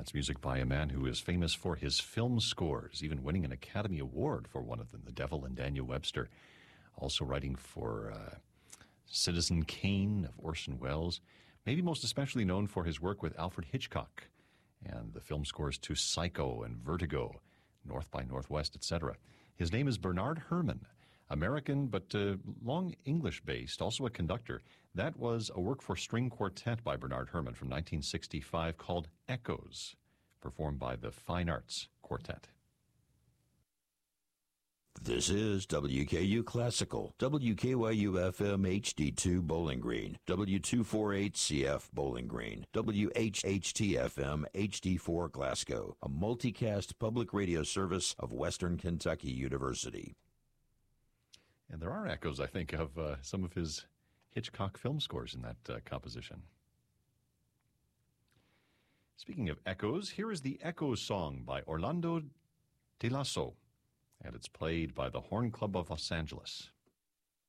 That's music by a man who is famous for his film scores, even winning an Academy Award for one of them, The Devil and Daniel Webster. Also writing for Citizen Kane of Orson Welles, maybe most especially known for his work with Alfred Hitchcock and the film scores to Psycho and Vertigo, North by Northwest, etc. His name is Bernard Herrmann, American but long English-based, also a conductor. That was a work for string quartet by Bernard Herrmann from 1965 called Echoes, performed by the Fine Arts Quartet. This is WKU Classical, WKYU-FM HD2 Bowling Green, W248CF Bowling Green, WHHT-FM HD4 Glasgow, a multicast public radio service of Western Kentucky University. And there are echoes, I think, of some of his Hitchcock film scores in that composition. Speaking of echoes, here is the Echoes song by Orlando de Lasso, and it's played by the Horn Club of Los Angeles.